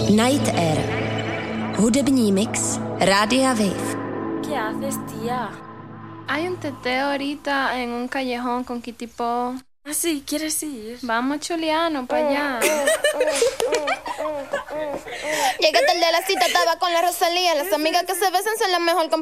Night Air. Hudební mix Rádia Wave. ¿Qué haces, tía? Hay un teteo ahorita en un callejón con Kitipo. Ah, sí, ¿quieres ir? Vamos, Chuliano, para allá. Llegué tarde a la cita, estaba con la Rosalía. Las amigas que se besan son la mejor compañía.